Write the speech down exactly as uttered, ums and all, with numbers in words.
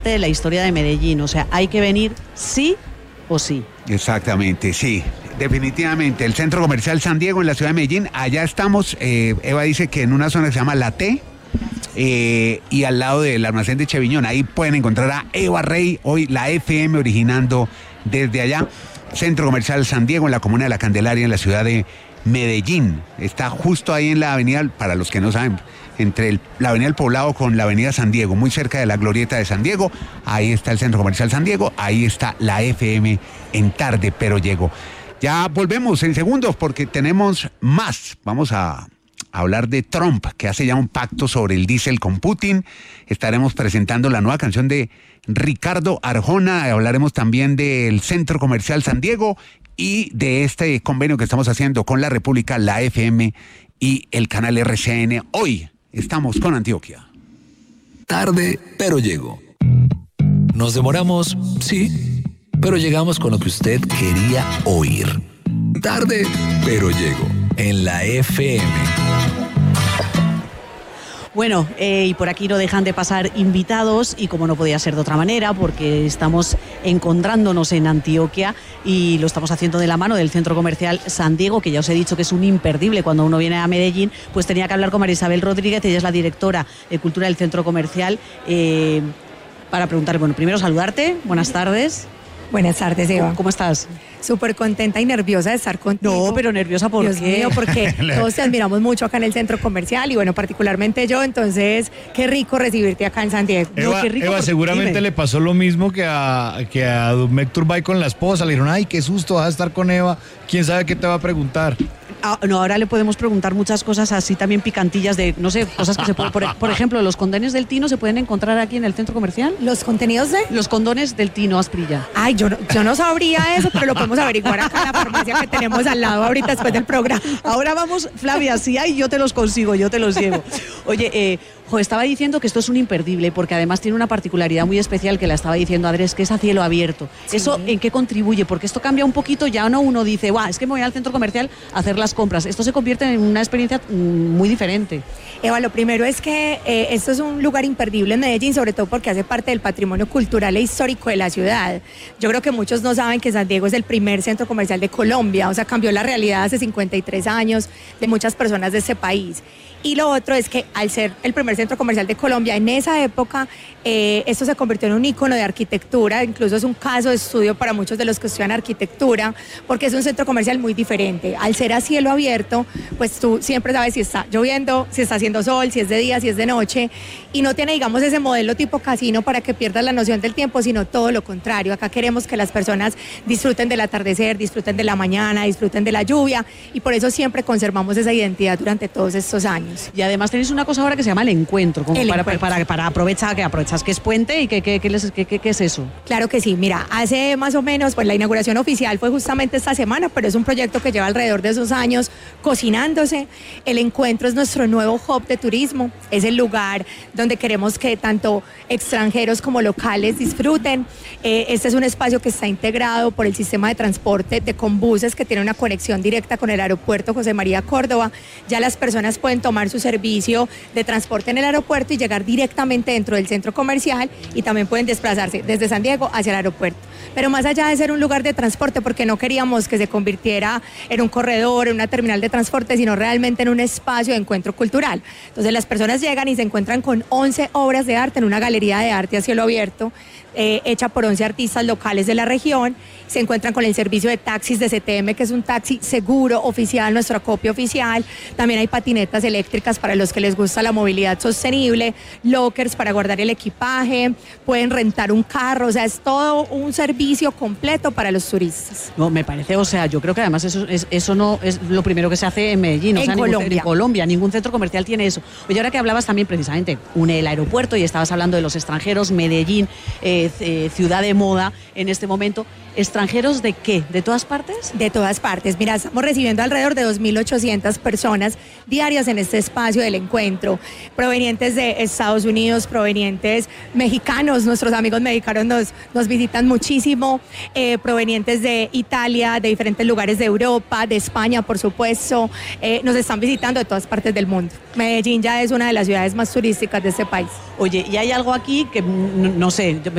de la historia de Medellín, o sea, hay que venir sí o sí. Exactamente, sí, definitivamente. El Centro Comercial San Diego en la ciudad de Medellín, allá estamos. eh, Eva dice que en una zona que se llama La T, eh, y al lado del almacén de Cheviñón, ahí pueden encontrar a Eva Rey, hoy la F M originando desde allá. Centro Comercial San Diego en la comuna de La Candelaria, en la ciudad de Medellín. Está justo ahí en la avenida, para los que no saben, entre el, la avenida El Poblado con la avenida San Diego, muy cerca de la glorieta de San Diego. Ahí está el Centro Comercial San Diego, ahí está la F M en Tarde Pero Llego. Ya volvemos en segundos porque tenemos más. Vamos a hablar de Trump, que hace ya un pacto sobre el diésel con Putin. Estaremos presentando la nueva canción de Ricardo Arjona. Hablaremos también del Centro Comercial San Diego y de este convenio que estamos haciendo con la República, la F M y el canal R C N. Hoy estamos con Antioquia. Tarde, pero llego. Nos demoramos, sí, pero llegamos con lo que usted quería oír. Tarde, pero llego. En la F M. Bueno, eh, y por aquí no dejan de pasar invitados, y como no podía ser de otra manera, porque estamos encontrándonos en Antioquia y lo estamos haciendo de la mano del Centro Comercial San Diego, que ya os he dicho que es un imperdible cuando uno viene a Medellín, pues tenía que hablar con María Isabel Rodríguez, ella es la directora de Cultura del Centro Comercial, eh, para preguntar, bueno, primero saludarte, buenas tardes. Buenas tardes, Eva. ¿Cómo estás? Súper contenta y nerviosa de estar contigo. No, pero nerviosa ¿por Dios qué? mío, porque todos te admiramos mucho acá en el centro comercial y bueno, particularmente yo, entonces qué rico recibirte acá en San Diego. Eva, no, qué rico, Eva seguramente dime. Le pasó lo mismo que a, que a Domecq Turbay con la esposa. Le dijeron, ay, qué susto, vas a estar con Eva, quién sabe qué te va a preguntar. Ah, no, ahora le podemos preguntar muchas cosas así también picantillas de, no sé, cosas que se pueden... Por, por ejemplo, ¿los condones del Tino se pueden encontrar aquí en el centro comercial? ¿Los contenidos de? Los condones del Tino Asprilla. Ay, yo no, yo no sabría eso, pero lo podemos averiguar acá en la farmacia que tenemos al lado ahorita después del programa. Ahora vamos, Flavia, si hay, yo te los consigo, yo te los llevo. Oye, eh... Jo, estaba diciendo que esto es un imperdible, porque además tiene una particularidad muy especial que la estaba diciendo Andrés, que es a cielo abierto. Sí. ¿Eso en qué contribuye? Porque esto cambia un poquito, ya no uno dice, guau, es que me voy al centro comercial a hacer las compras. Esto se convierte en una experiencia muy diferente. Eva, lo primero es que eh, esto es un lugar imperdible en Medellín, sobre todo porque hace parte del patrimonio cultural e histórico de la ciudad. Yo creo que muchos no saben que San Diego es el primer centro comercial de Colombia, o sea, cambió la realidad hace cincuenta y tres años de muchas personas de este país. Y lo otro es que al ser el primer centro comercial de Colombia, en esa época, eh, esto se convirtió en un ícono de arquitectura, incluso es un caso de estudio para muchos de los que estudian arquitectura, porque es un centro comercial muy diferente. Al ser a cielo abierto, pues tú siempre sabes si está lloviendo, si está haciendo sol, si es de día, si es de noche, y no tiene, digamos, ese modelo tipo casino para que pierdas la noción del tiempo, sino todo lo contrario. Acá queremos que las personas disfruten del atardecer, disfruten de la mañana, disfruten de la lluvia, y por eso siempre conservamos esa identidad durante todos estos años. Y además tenéis una cosa ahora que se llama el encuentro, como el para, encuentro. Para, para, para aprovechar, que aprovechas que es puente y que, que, que, les, que, que, que es eso. Claro que sí, mira, hace más o menos, pues la inauguración oficial fue justamente esta semana, pero es un proyecto que lleva alrededor de esos años cocinándose. El encuentro es nuestro nuevo hub de turismo, es el lugar donde queremos que tanto extranjeros como locales disfruten. Eh, este es un espacio que está integrado por el sistema de transporte de Conbuses, que tiene una conexión directa con el aeropuerto José María Córdoba. Ya las personas pueden tomar su servicio de transporte en el aeropuerto y llegar directamente dentro del centro comercial, y también pueden desplazarse desde San Diego hacia el aeropuerto. Pero más allá de ser un lugar de transporte, porque no queríamos que se convirtiera en un corredor, en una terminal de transporte, sino realmente en un espacio de encuentro cultural. Entonces las personas llegan y se encuentran con once obras de arte en una galería de arte a cielo abierto, eh, hecha por once artistas locales de la región. Se encuentran con el servicio de taxis de C T M, que es un taxi seguro, oficial, nuestro acopio oficial. También hay patinetas eléctricas para los que les gusta la movilidad sostenible, lockers para guardar el equipaje, pueden rentar un carro, o sea, es todo un servicio completo para los turistas. No, me parece, o sea, yo creo que además eso, es, eso no es lo primero que se hace en Medellín, o en sea, Colombia. Ningún, en Colombia, ningún centro comercial tiene eso. Oye, ahora que hablabas también precisamente, une el aeropuerto y estabas hablando de los extranjeros, Medellín, eh, eh, ciudad de moda, en este momento. ¿Extranjeros de qué? ¿De todas partes? De todas partes. Mira, estamos recibiendo alrededor de dos mil ochocientas personas diarias en este espacio del encuentro, provenientes de Estados Unidos, provenientes mexicanos, nuestros amigos mexicanos nos, nos visitan muchísimo, eh, provenientes de Italia, de diferentes lugares de Europa, de España, por supuesto, eh, nos están visitando de todas partes del mundo. Medellín ya es una de las ciudades más turísticas de este país. Oye, y hay algo aquí que, no, no sé,